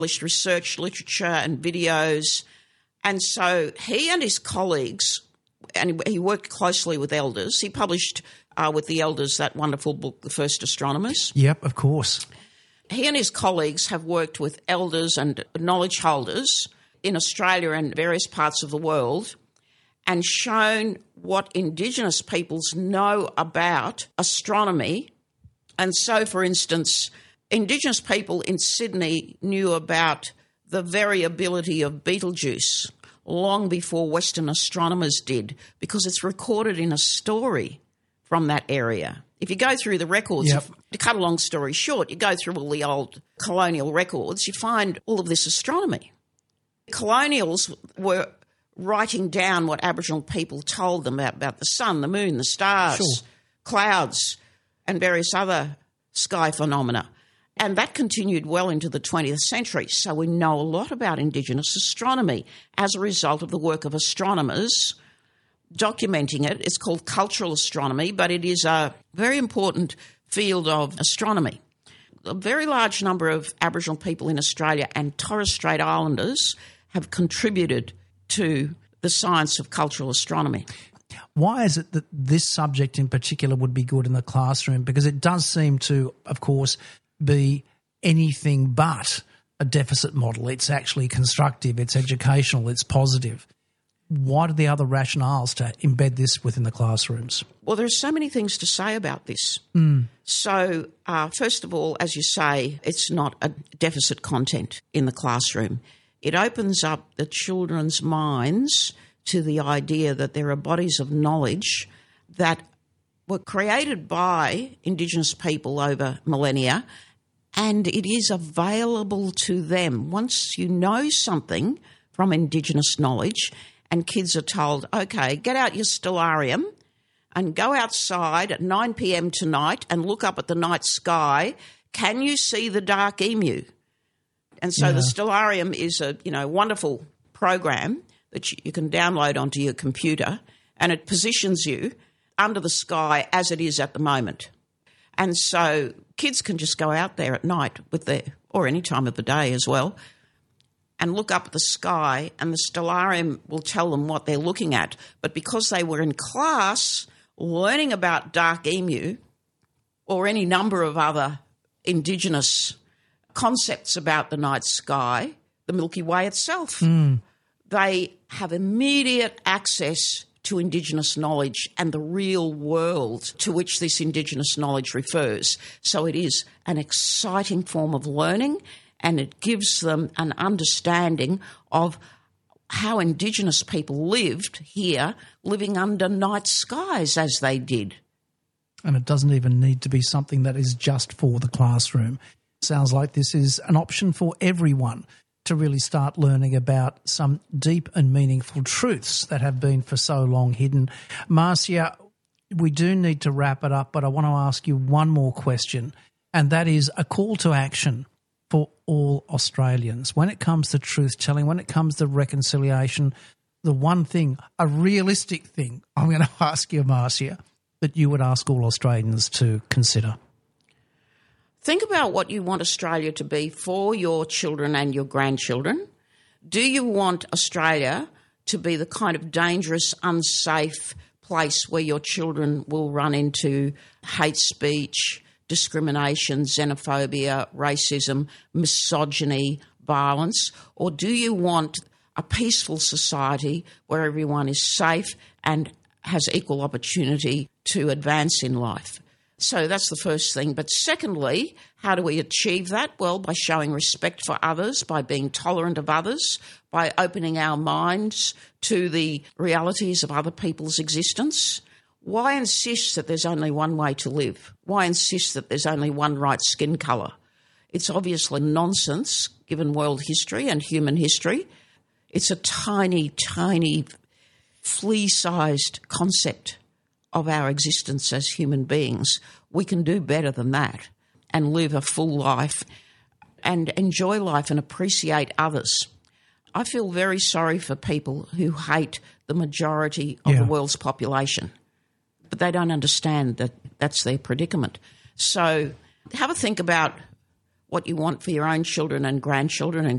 published research, literature and videos. And so he and his colleagues, and he worked closely with elders. He published with the elders that wonderful book, The First Astronomers. Yep, of course. He and his colleagues have worked with elders and knowledge holders in Australia and various parts of the world and shown what Indigenous peoples know about astronomy. And so, for instance, Indigenous people in Sydney knew about the variability of Betelgeuse long before Western astronomers did, because it's recorded in a story from that area. If you go through the records, to cut a long story short, you go through all the old colonial records, you find all of this astronomy. Colonials were writing down what Aboriginal people told them about the sun, the moon, the stars, clouds, and various other sky phenomena. And that continued well into the 20th century. So we know a lot about Indigenous astronomy as a result of the work of astronomers documenting it. It's called cultural astronomy, but it is a very important field of astronomy. A very large number of Aboriginal people in Australia and Torres Strait Islanders have contributed to the science of cultural astronomy. Why is it that this subject in particular would be good in the classroom? Because it does seem to, of course, be anything but a deficit model. It's actually constructive, it's educational, it's positive. What are the other rationales to embed this within the classrooms? Well, there's so many things to say about this. So, first of all, as you say, it's not a deficit content in the classroom. It opens up the children's minds to the idea that there are bodies of knowledge that were created by Indigenous people over millennia, and it is available to them. Once you know something from Indigenous knowledge, and kids are told, okay, get out your stellarium and go outside at 9 p.m. tonight and look up at the night sky. Can you see the dark emu? And so the stellarium is a wonderful program that you can download onto your computer, and it positions you under the sky as it is at the moment. And so kids can just go out there at night or any time of the day as well, and look up at the sky, and the stellarium will tell them what they're looking at. But because they were in class learning about dark emu or any number of other Indigenous concepts about the night sky, the Milky Way itself, they have immediate access to Indigenous knowledge and the real world to which this Indigenous knowledge refers. So it is an exciting form of learning, and it gives them an understanding of how Indigenous people lived here, living under night skies as they did. And it doesn't even need to be something that is just for the classroom. Sounds like this is an option for everyone to really start learning about some deep and meaningful truths that have been for so long hidden. Marcia, we do need to wrap it up, but I want to ask you one more question, and that is a call to action for all Australians. When it comes to truth-telling, when it comes to reconciliation, the one thing, a realistic thing, I'm going to ask you, Marcia, that you would ask all Australians to consider. Think about what you want Australia to be for your children and your grandchildren. Do you want Australia to be the kind of dangerous, unsafe place where your children will run into hate speech, discrimination, xenophobia, racism, misogyny, violence? Or do you want a peaceful society where everyone is safe and has equal opportunity to advance in life? So that's the first thing. But secondly, how do we achieve that? Well, by showing respect for others, by being tolerant of others, by opening our minds to the realities of other people's existence. Why insist that there's only one way to live? Why insist that there's only one right skin colour? It's obviously nonsense, given world history and human history. It's a tiny, tiny, flea-sized concept of our existence as human beings. We can do better than that and live a full life and enjoy life and appreciate others. I feel very sorry for people who hate the majority of the world's population, but they don't understand that that's their predicament. So have a think about what you want for your own children and grandchildren and